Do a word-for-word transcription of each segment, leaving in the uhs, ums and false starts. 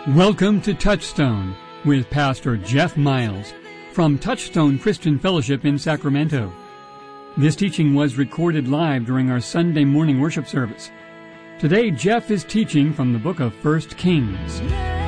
Welcome to Touchstone with Pastor Jeff Miles from Touchstone Christian Fellowship in Sacramento. This teaching was recorded live during our Sunday morning worship service. Today, Jeff is teaching from the book of First Kings.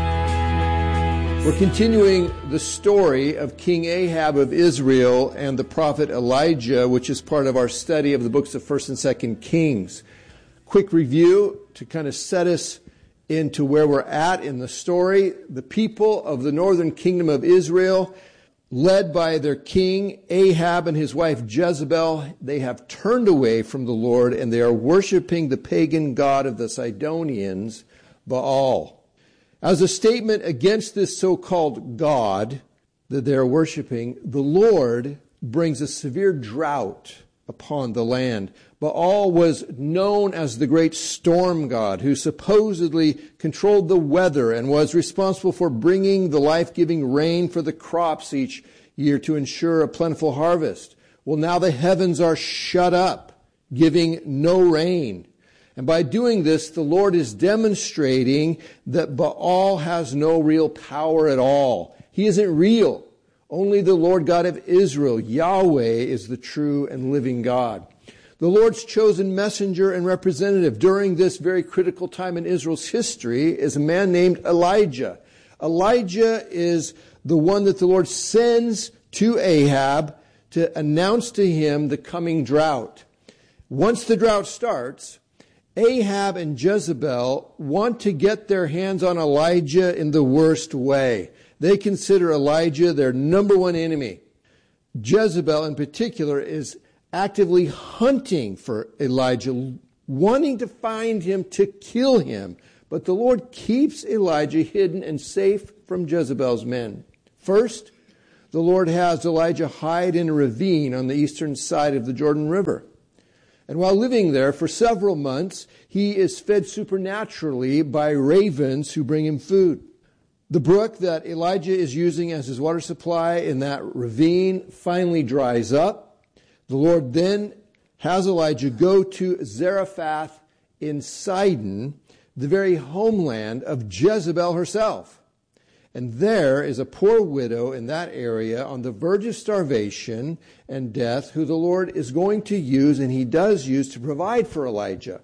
We're continuing the story of King Ahab of Israel and the prophet Elijah, which is part of our study of the books of First and Second Kings. Quick review to kind of set us into where we're at in the story. The people of the northern kingdom of Israel, led by their king Ahab and his wife Jezebel, they have turned away from the Lord and they are worshiping the pagan god of the Sidonians, Baal. As a statement against this so-called god that they're worshiping, the Lord brings a severe drought upon the land. Baal was known as the great storm god who supposedly controlled the weather and was responsible for bringing the life-giving rain for the crops each year to ensure a plentiful harvest. Well, now the heavens are shut up, giving no rain. And by doing this, the Lord is demonstrating that Baal has no real power at all. He isn't real. Only the Lord God of Israel, Yahweh, is the true and living God. The Lord's chosen messenger and representative during this very critical time in Israel's history is a man named Elijah. Elijah is the one that the Lord sends to Ahab to announce to him the coming drought. Once the drought starts, Ahab and Jezebel want to get their hands on Elijah in the worst way. They consider Elijah their number one enemy. Jezebel in particular is actively hunting for Elijah, wanting to find him to kill him. But the Lord keeps Elijah hidden and safe from Jezebel's men. First, the Lord has Elijah hide in a ravine on the eastern side of the Jordan River. And while living there for several months, he is fed supernaturally by ravens who bring him food. The brook that Elijah is using as his water supply in that ravine finally dries up. The Lord then has Elijah go to Zarephath in Sidon, the very homeland of Jezebel herself. And there is a poor widow in that area on the verge of starvation and death who the Lord is going to use, and he does use, to provide for Elijah.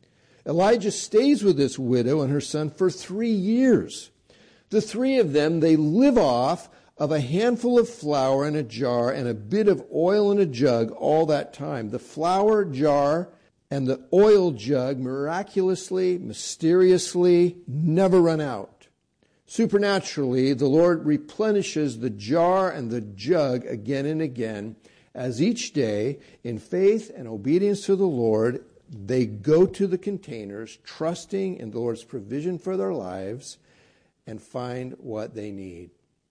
Elijah stays with this widow and her son for three years. The three of them, they live off of a handful of flour in a jar and a bit of oil in a jug all that time. The flour jar and the oil jug miraculously, mysteriously never run out. Supernaturally, the Lord replenishes the jar and the jug again and again as each day, in faith and obedience to the Lord, they go to the containers, trusting in the Lord's provision for their lives, and find what they need.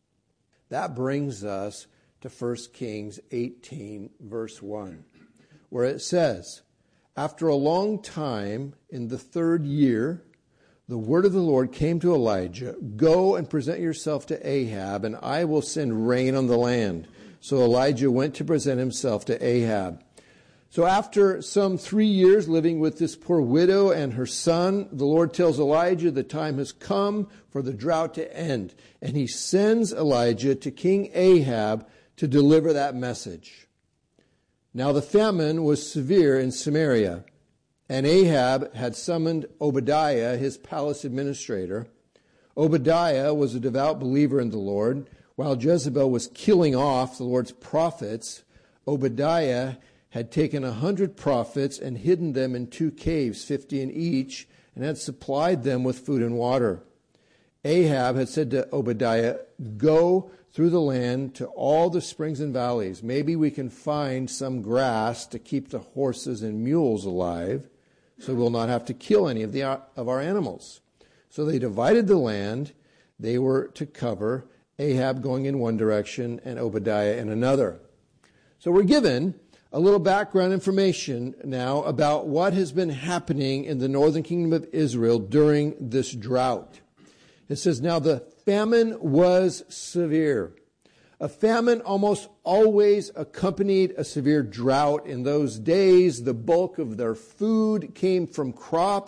That brings us to First Kings eighteen, verse one, where it says, "After a long time, in the third year, the word of the Lord came to Elijah, 'Go and present yourself to Ahab, and I will send rain on the land.' So Elijah went to present himself to Ahab." So after some three years living with this poor widow and her son, the Lord tells Elijah the time has come for the drought to end. And he sends Elijah to King Ahab to deliver that message. Now the famine was severe in Samaria, and Ahab had summoned Obadiah, his palace administrator. Obadiah was a devout believer in the Lord. While Jezebel was killing off the Lord's prophets, Obadiah had taken a hundred prophets and hidden them in two caves, fifty in each, and had supplied them with food and water. Ahab had said to Obadiah, "Go through the land to all the springs and valleys. Maybe we can find some grass to keep the horses and mules alive, so we'll not have to kill any of the of our animals." So they divided the land they were to cover, Ahab going in one direction and Obadiah in another. So we're given a little background information now about what has been happening in the northern kingdom of Israel during this drought. It says, now the famine was severe. A famine almost always accompanied a severe drought. In those days, the bulk of their food came from crops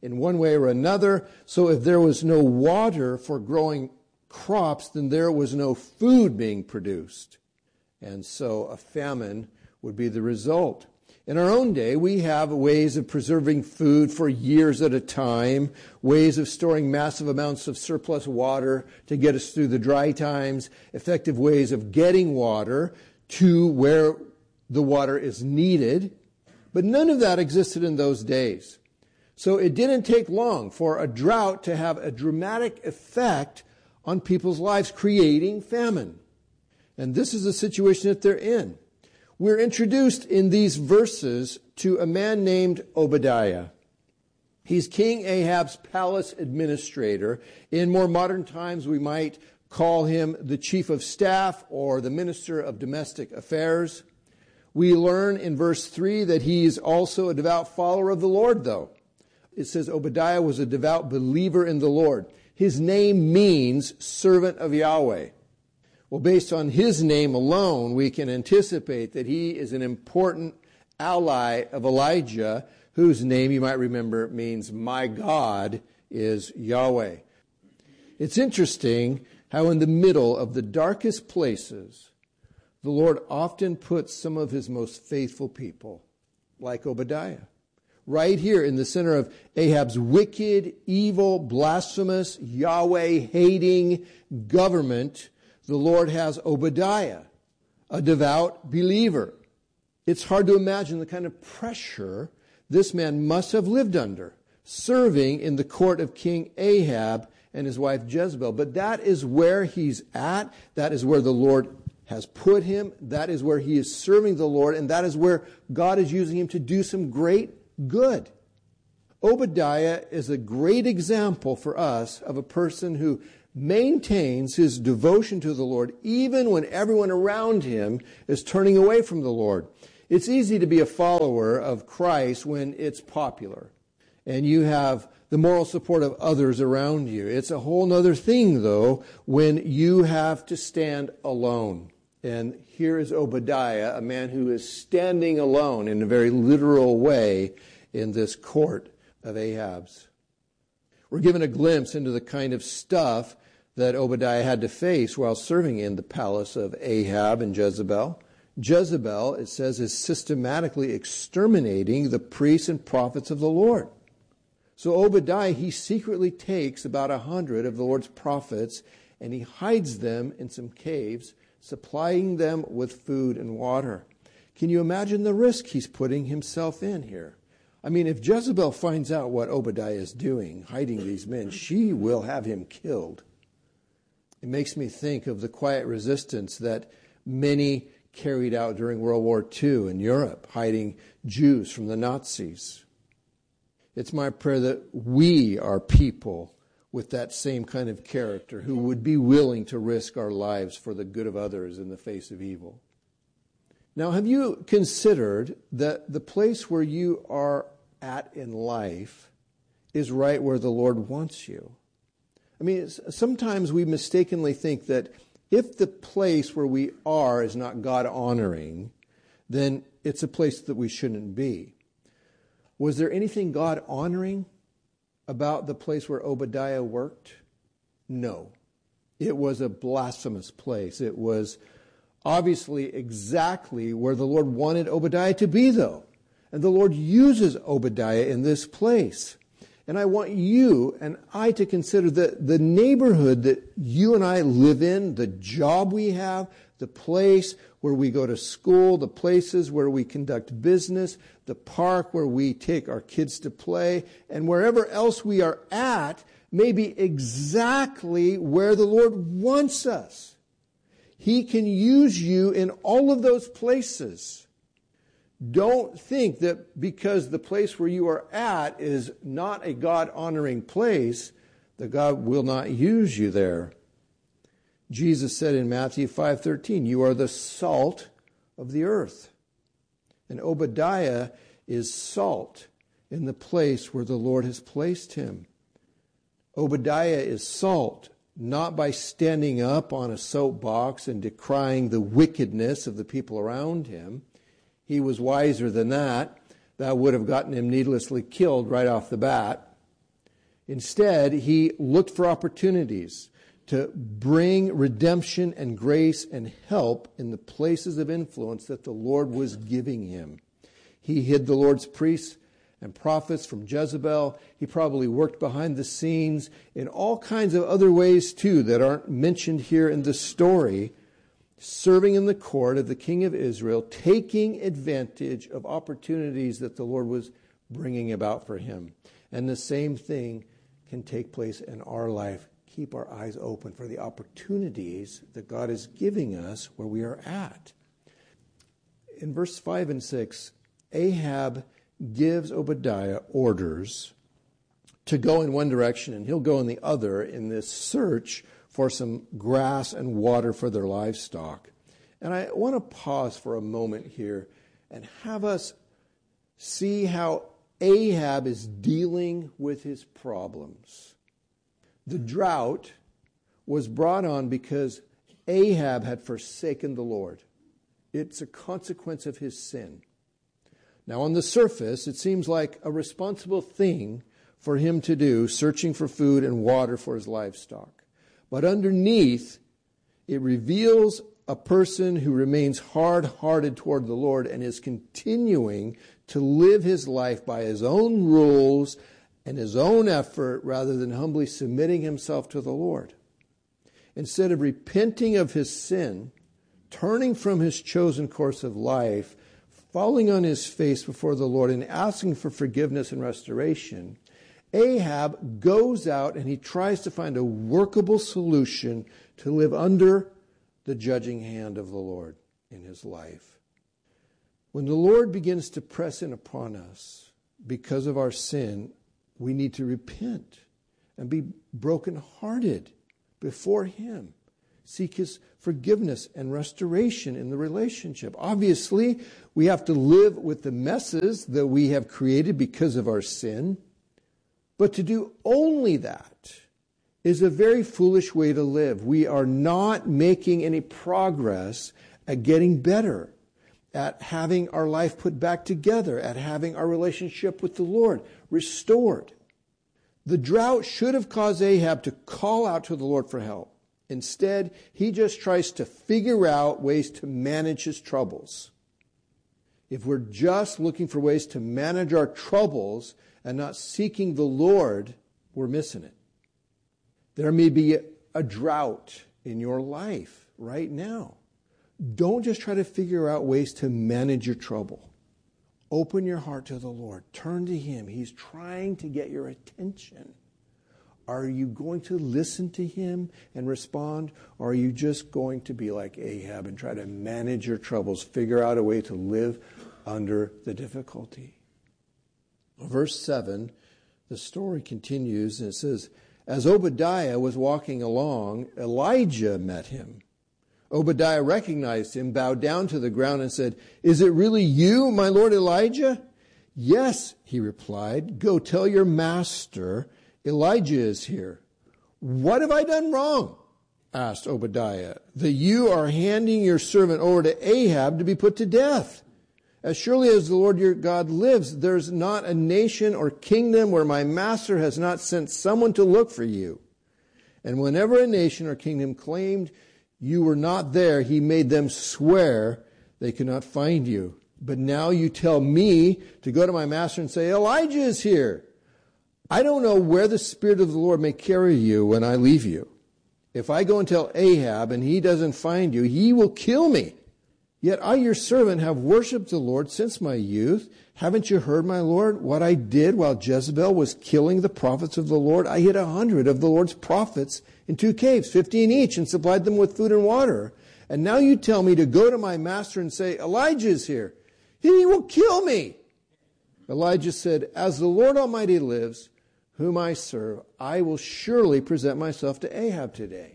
in one way or another. So if there was no water for growing crops, then there was no food being produced. And so a famine would be the result. In our own day, we have ways of preserving food for years at a time, ways of storing massive amounts of surplus water to get us through the dry times, effective ways of getting water to where the water is needed. But none of that existed in those days. So it didn't take long for a drought to have a dramatic effect on people's lives, creating famine. And this is the situation that they're in. We're introduced in these verses to a man named Obadiah. He's King Ahab's palace administrator. In more modern times, we might call him the chief of staff or the minister of domestic affairs. We learn in verse three that he is also a devout follower of the Lord, though. It says Obadiah was a devout believer in the Lord. His name means servant of Yahweh. Well, based on his name alone, we can anticipate that he is an important ally of Elijah, whose name, you might remember, means my God is Yahweh. It's interesting how in the middle of the darkest places, the Lord often puts some of his most faithful people, like Obadiah. Right here in the center of Ahab's wicked, evil, blasphemous, Yahweh-hating government, the Lord has Obadiah, a devout believer. It's hard to imagine the kind of pressure this man must have lived under, serving in the court of King Ahab and his wife Jezebel. But that is where he's at. That is where the Lord has put him. That is where he is serving the Lord. And that is where God is using him to do some great good. Obadiah is a great example for us of a person who maintains his devotion to the Lord even when everyone around him is turning away from the Lord. It's easy to be a follower of Christ when it's popular and you have the moral support of others around you. It's a whole other thing, though, when you have to stand alone. And here is Obadiah, a man who is standing alone in a very literal way in this court of Ahab's. We're given a glimpse into the kind of stuff that Obadiah had to face while serving in the palace of Ahab and Jezebel. Jezebel, it says, is systematically exterminating the priests and prophets of the Lord. So Obadiah, he secretly takes about a hundred of the Lord's prophets and he hides them in some caves, supplying them with food and water. Can you imagine the risk he's putting himself in here? I mean, if Jezebel finds out what Obadiah is doing, hiding these men, she will have him killed. It makes me think of the quiet resistance that many carried out during World War Two in Europe, hiding Jews from the Nazis. It's my prayer that we are people with that same kind of character who would be willing to risk our lives for the good of others in the face of evil. Now, have you considered that the place where you are at in life is right where the Lord wants you? I mean, sometimes we mistakenly think that if the place where we are is not God-honoring, then it's a place that we shouldn't be. Was there anything God-honoring about the place where Obadiah worked? No. It was a blasphemous place. It was obviously exactly where the Lord wanted Obadiah to be, though. And the Lord uses Obadiah in this place. And I want you and I to consider that the neighborhood that you and I live in, the job we have, the place where we go to school, the places where we conduct business, the park where we take our kids to play, and wherever else we are at may be exactly where the Lord wants us. He can use you in all of those places. Don't think that because the place where you are at is not a God-honoring place, that God will not use you there. Jesus said in Matthew five thirteen, "You are the salt of the earth." And Obadiah is salt in the place where the Lord has placed him. Obadiah is salt, not by standing up on a soapbox and decrying the wickedness of the people around him. He was wiser than that. That would have gotten him needlessly killed right off the bat. Instead, he looked for opportunities to bring redemption and grace and help in the places of influence that the Lord was giving him. He hid the Lord's priests and prophets from Jezebel. He probably worked behind the scenes in all kinds of other ways too that aren't mentioned here in the story, serving in the court of the king of Israel, taking advantage of opportunities that the Lord was bringing about for him. And the same thing can take place in our life. Keep our eyes open for the opportunities that God is giving us where we are at. In verse five and six, Ahab gives Obadiah orders to go in one direction and he'll go in the other in this search for some grass and water for their livestock. And I want to pause for a moment here and have us see how Ahab is dealing with his problems. The drought was brought on because Ahab had forsaken the Lord. It's a consequence of his sin. Now, on the surface, it seems like a responsible thing for him to do, searching for food and water for his livestock. But underneath, it reveals a person who remains hard-hearted toward the Lord and is continuing to live his life by his own rules and his own effort rather than humbly submitting himself to the Lord. Instead of repenting of his sin, turning from his chosen course of life, falling on his face before the Lord and asking for forgiveness and restoration, Ahab goes out and he tries to find a workable solution to live under the judging hand of the Lord in his life. When the Lord begins to press in upon us because of our sin, we need to repent and be brokenhearted before him. Seek his forgiveness and restoration in the relationship. Obviously, we have to live with the messes that we have created because of our sin. But to do only that is a very foolish way to live. We are not making any progress at getting better, at having our life put back together, at having our relationship with the Lord restored. The drought should have caused Ahab to call out to the Lord for help. Instead, he just tries to figure out ways to manage his troubles. If we're just looking for ways to manage our troubles and not seeking the Lord, we're missing it. There may be a, a drought in your life right now. Don't just try to figure out ways to manage your trouble. Open your heart to the Lord. Turn to him. He's trying to get your attention. Are you going to listen to him and respond? Or are you just going to be like Ahab and try to manage your troubles, figure out a way to live under the difficulty? Verse seven, the story continues and it says, as Obadiah was walking along, Elijah met him. Obadiah recognized him, bowed down to the ground and said, is it really you, my lord Elijah? Yes, he replied. Go tell your master Elijah is here. What have I done wrong? Asked Obadiah, that you are handing your servant over to Ahab to be put to death. As surely as the Lord your God lives, there's not a nation or kingdom where my master has not sent someone to look for you. And whenever a nation or kingdom claimed you were not there, he made them swear they could not find you. But now you tell me to go to my master and say, Elijah is here. I don't know where the Spirit of the Lord may carry you when I leave you. If I go and tell Ahab and he doesn't find you, he will kill me. Yet I, your servant, have worshipped the Lord since my youth. Haven't you heard, my Lord, what I did while Jezebel was killing the prophets of the Lord? I hid a hundred of the Lord's prophets in two caves, fifteen each, and supplied them with food and water. And now you tell me to go to my master and say, Elijah is here. He will kill me. Elijah said, as the Lord Almighty lives, whom I serve, I will surely present myself to Ahab today.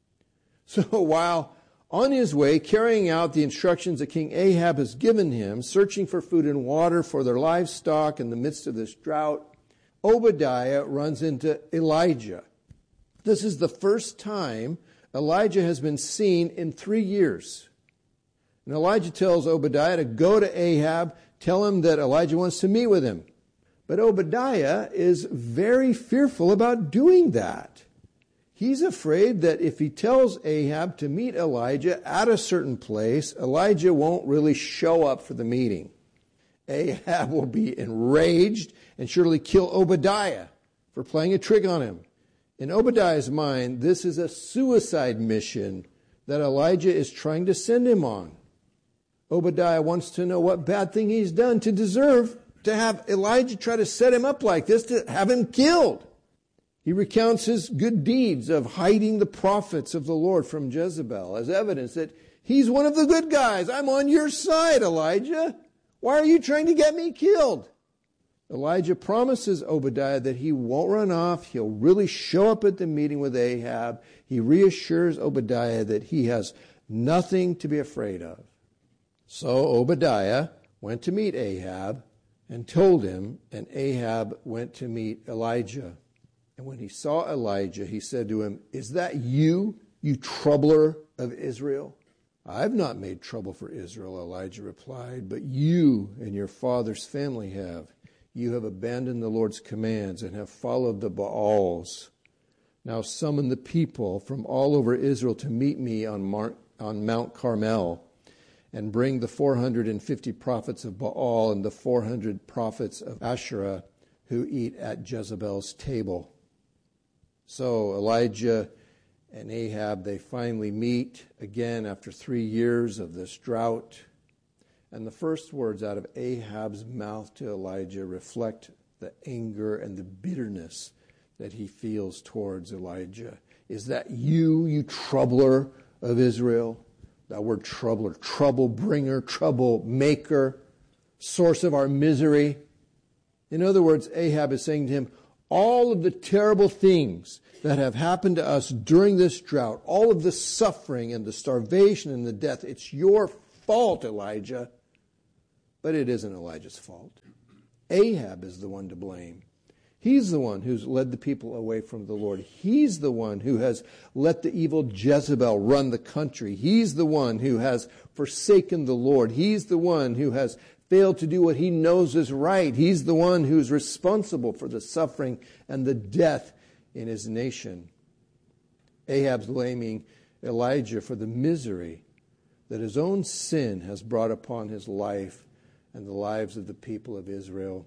So while on his way, carrying out the instructions that King Ahab has given him, searching for food and water for their livestock in the midst of this drought, Obadiah runs into Elijah. This is the first time Elijah has been seen in three years. And Elijah tells Obadiah to go to Ahab, tell him that Elijah wants to meet with him. But Obadiah is very fearful about doing that. He's afraid that if he tells Ahab to meet Elijah at a certain place, Elijah won't really show up for the meeting. Ahab will be enraged and surely kill Obadiah for playing a trick on him. In Obadiah's mind, this is a suicide mission that Elijah is trying to send him on. Obadiah wants to know what bad thing he's done to deserve to have Elijah try to set him up like this, to have him killed. He recounts his good deeds of hiding the prophets of the Lord from Jezebel as evidence that he's one of the good guys. I'm on your side, Elijah. Why are you trying to get me killed? Elijah promises Obadiah that he won't run off. He'll really show up at the meeting with Ahab. He reassures Obadiah that he has nothing to be afraid of. So Obadiah went to meet Ahab and told him, and Ahab went to meet Elijah. And when he saw Elijah, he said to him, "Is that you, you troubler of Israel?" "I've not made trouble for Israel," Elijah replied, "but you and your father's family have. You have abandoned the Lord's commands and have followed the Baals. Now summon the people from all over Israel to meet me on, Mar- on Mount Carmel, and bring the four hundred fifty prophets of Baal and the four hundred prophets of Asherah who eat at Jezebel's table." So Elijah and Ahab, they finally meet again after three years of this drought. And the first words out of Ahab's mouth to Elijah reflect the anger and the bitterness that he feels towards Elijah. "Is that you, you troubler of Israel?" That word troubler, trouble bringer, trouble maker, source of our misery. In other words, Ahab is saying to him, all of the terrible things that have happened to us during this drought, all of the suffering and the starvation and the death, it's your fault, Elijah. But it isn't Elijah's fault. Ahab is the one to blame. He's the one who's led the people away from the Lord. He's the one who has let the evil Jezebel run the country. He's the one who has forsaken the Lord. He's the one who has failed to do what he knows is right. He's the one who's responsible for the suffering and the death in his nation. Ahab's blaming Elijah for the misery that his own sin has brought upon his life and the lives of the people of Israel.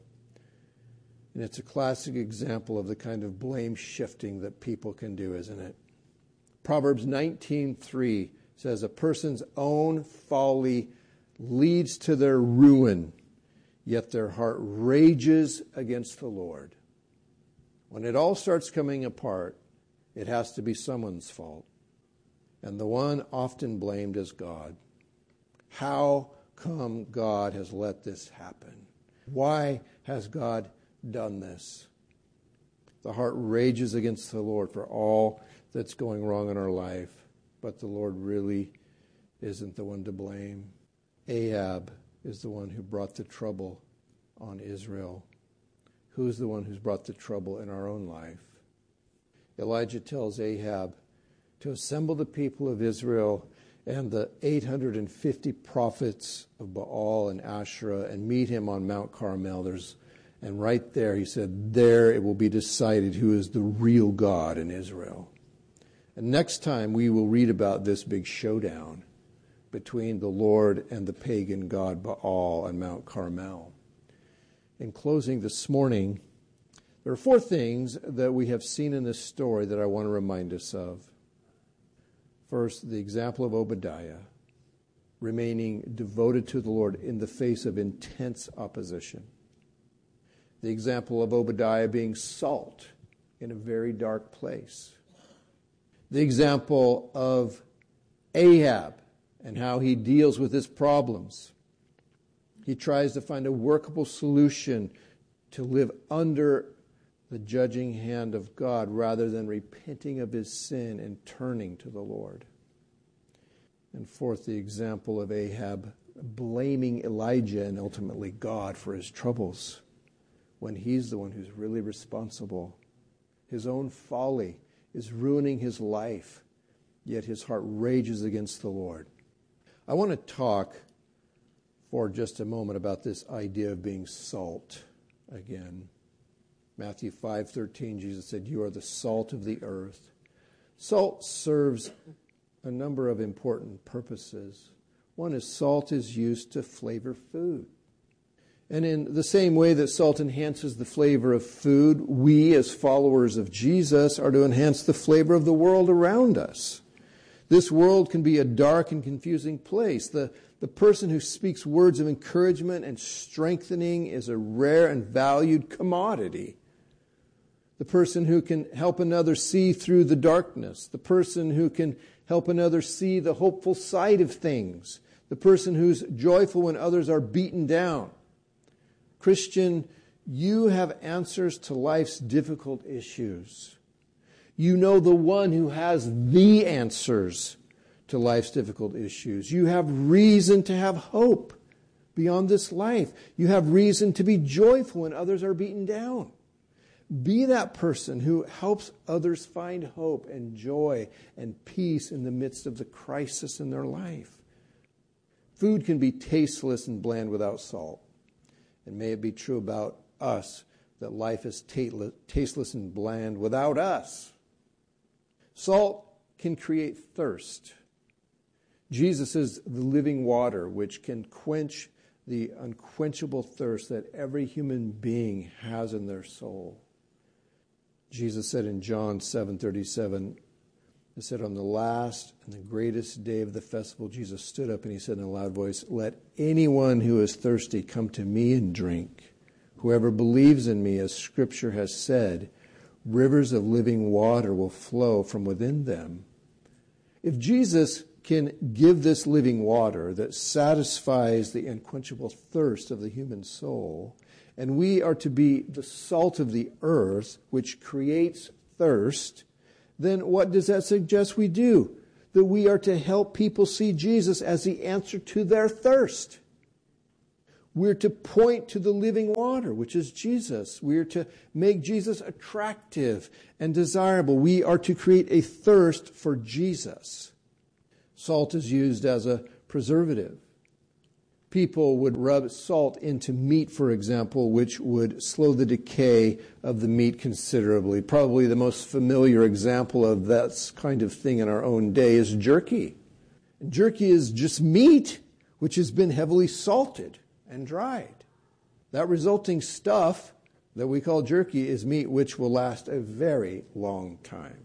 And it's a classic example of the kind of blame shifting that people can do, isn't it? Proverbs nineteen three says, "A person's own folly leads to their ruin, yet their heart rages against the Lord." When it all starts coming apart, it has to be someone's fault. And the one often blamed is God. How come God has let this happen? Why has God done this? The heart rages against the Lord for all that's going wrong in our life, but the Lord really isn't the one to blame. Ahab is the one who brought the trouble on Israel. Who's the one who's brought the trouble in our own life? Elijah tells Ahab to assemble the people of Israel and the eight hundred fifty prophets of Baal and Asherah and meet him on Mount Carmel. There's And right there, he said, there it will be decided who is the real God in Israel. And next time we will read about this big showdown between the Lord and the pagan god Baal on Mount Carmel. In closing this morning, there are four things that we have seen in this story that I want to remind us of. First, the example of Obadiah, remaining devoted to the Lord in the face of intense opposition. The example of Obadiah being salt in a very dark place. The example of Ahab and how he deals with his problems. He tries to find a workable solution to live under the judging hand of God rather than repenting of his sin and turning to the Lord. And fourth, the example of Ahab blaming Elijah and ultimately God for his troubles, when he's the one who's really responsible. His own folly is ruining his life, yet his heart rages against the Lord. I want to talk for just a moment about this idea of being salt again. Matthew five thirteen, Jesus said, "You are the salt of the earth." Salt serves a number of important purposes. One is salt is used to flavor food. And in the same way that salt enhances the flavor of food, we as followers of Jesus are to enhance the flavor of the world around us. This world can be a dark and confusing place. The, the person who speaks words of encouragement and strengthening is a rare and valued commodity. The person who can help another see through the darkness. The person who can help another see the hopeful side of things. The person who's joyful when others are beaten down. Christian, you have answers to life's difficult issues. You know the one who has the answers to life's difficult issues. You have reason to have hope beyond this life. You have reason to be joyful when others are beaten down. Be that person who helps others find hope and joy and peace in the midst of the crisis in their life. Food can be tasteless and bland without salt. And may it be true about us that life is tasteless and bland without us. Salt can create thirst. Jesus is the living water which can quench the unquenchable thirst that every human being has in their soul. Jesus said in John seven thirty-seven, he said, on the last and the greatest day of the festival, Jesus stood up and he said in a loud voice, "Let anyone who is thirsty come to me and drink. Whoever believes in me, as Scripture has said, rivers of living water will flow from within them." If Jesus can give this living water that satisfies the unquenchable thirst of the human soul, and we are to be the salt of the earth, which creates thirst, then what does that suggest we do? That we are to help people see Jesus as the answer to their thirst. We're to point to the living water, which is Jesus. We're to make Jesus attractive and desirable. We are to create a thirst for Jesus. Salt is used as a preservative. People would rub salt into meat, for example, which would slow the decay of the meat considerably. Probably the most familiar example of that kind of thing in our own day is jerky. And jerky is just meat which has been heavily salted and dried. That resulting stuff that we call jerky is meat which will last a very long time.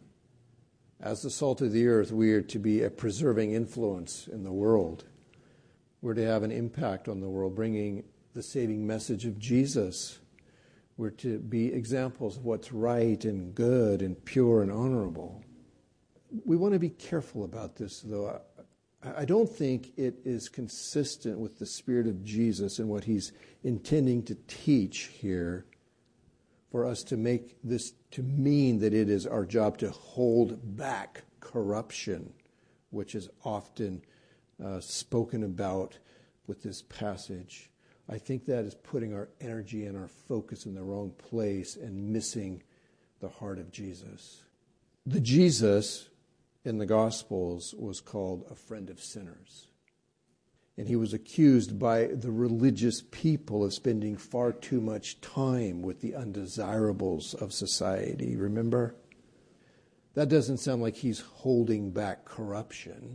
As the salt of the earth, we are to be a preserving influence in the world. We're to have an impact on the world, bringing the saving message of Jesus. We're to be examples of what's right and good and pure and honorable. We want to be careful about this, though. I don't think it is consistent with the Spirit of Jesus and what He's intending to teach here for us to make this to mean that it is our job to hold back corruption, which is often uh, spoken about with this passage. I think that is putting our energy and our focus in the wrong place and missing the heart of Jesus. The Jesus in the Gospels was called a friend of sinners. And he was accused by the religious people of spending far too much time with the undesirables of society. Remember? That doesn't sound like he's holding back corruption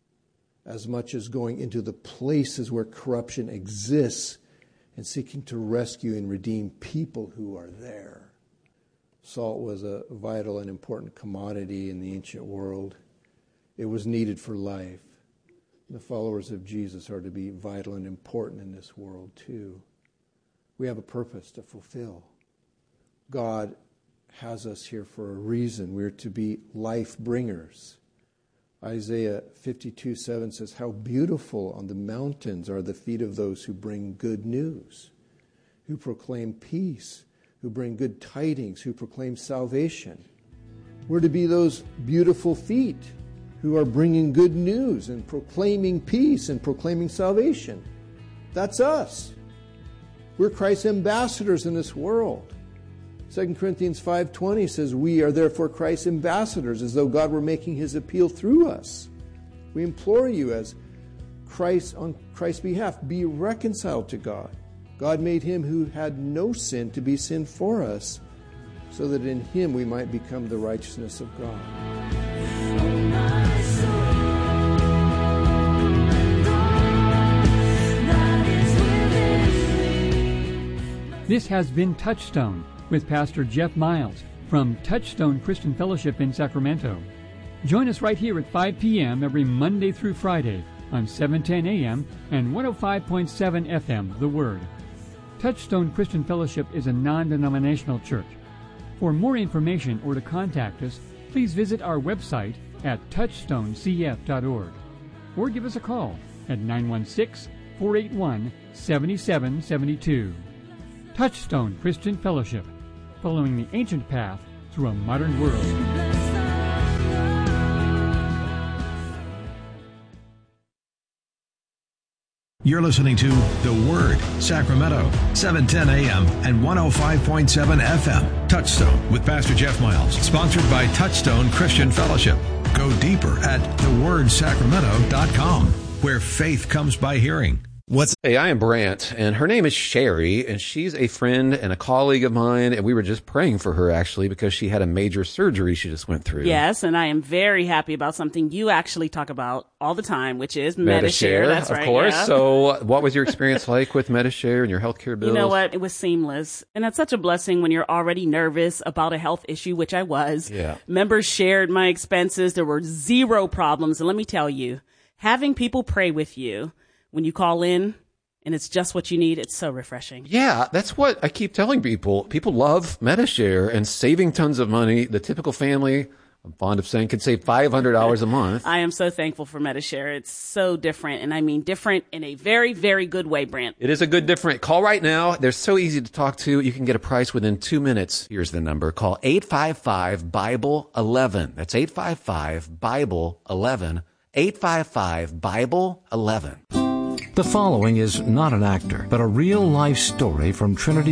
as much as going into the places where corruption exists and seeking to rescue and redeem people who are there. Salt was a vital and important commodity in the ancient world. It was needed for life. The followers of Jesus are to be vital and important in this world too. We have a purpose to fulfill. God has us here for a reason. We're to be life bringers. Isaiah fifty-two seven says, "How beautiful on the mountains are the feet of those who bring good news, who proclaim peace, who bring good tidings, who proclaim salvation." We're to be those beautiful feet who are bringing good news and proclaiming peace and proclaiming salvation. That's us. We're Christ's ambassadors in this world. Second Corinthians five twenty says, "We are therefore Christ's ambassadors," as though God were making his appeal through us. We implore you as Christ on Christ's behalf, be reconciled to God. God made him who had no sin to be sin for us, so that in him we might become the righteousness of God. This has been Touchstone with Pastor Jeff Miles from Touchstone Christian Fellowship in Sacramento. Join us right here at five p.m. every Monday through Friday on seven ten a.m. and one oh five point seven F M, The Word. Touchstone Christian Fellowship is a non-denominational church. For more information or to contact us, please visit our website at touchstone c f dot org or give us a call at nine one six, four eight one, seven seven seven two. Touchstone Christian Fellowship, following the ancient path through a modern world. You're listening to The Word, Sacramento, seven ten a.m. and one oh five point seven F M. Touchstone with Pastor Jeff Miles, sponsored by Touchstone Christian Fellowship. Go deeper at the word sacramento dot com, where faith comes by hearing. What's Hey, I am Brant, and her name is Sherry, and she's a friend and a colleague of mine, and we were just praying for her, actually, because she had a major surgery she just went through. Yes, and I am very happy about something you actually talk about all the time, which is Medi-Share. That's of right, course. yeah. So what was your experience like with Medi-Share and your healthcare bills? You know what? It was seamless. And it's such a blessing when you're already nervous about a health issue, which I was. Yeah. Members shared my expenses. There were zero problems. And let me tell you, having people pray with you when you call in, and it's just what you need, it's so refreshing. Yeah, that's what I keep telling people. People love Medi-Share and saving tons of money. The typical family, I'm fond of saying, could save five hundred dollars a month. I am so thankful for Medi-Share. It's so different, and I mean different in a very, very good way, Brant. It is a good different. Call right now. They're so easy to talk to. You can get a price within two minutes. Here's the number. Call eight five five, Bible eleven. That's eight five five, Bible eleven. eight five five, Bible eleven. The following is not an actor, but a real-life story from Trinity